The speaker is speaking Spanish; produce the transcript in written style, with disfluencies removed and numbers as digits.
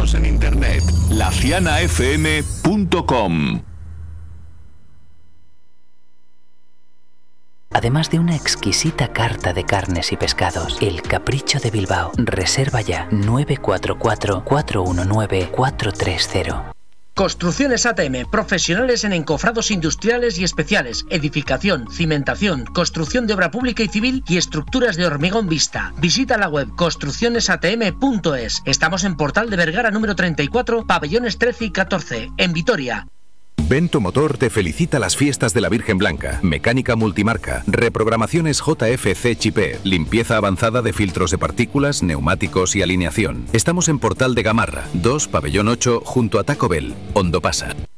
Síguenos en internet, lacianafm.com. Además de una exquisita carta de carnes y pescados, El Capricho de Bilbao. Reserva ya 944-419-430. Construcciones ATM, profesionales en encofrados industriales y especiales, edificación, cimentación, construcción de obra pública y civil y estructuras de hormigón vista. Visita la web construccionesatm.es. Estamos en Portal de Vergara número 34, pabellones 13 y 14, en Vitoria. Vento Motor te felicita las fiestas de la Virgen Blanca. Mecánica multimarca, reprogramaciones JFC Chipé, limpieza avanzada de filtros de partículas, neumáticos y alineación. Estamos en Portal de Gamarra, 2, pabellón 8, junto a Taco Bell, Hondopasa.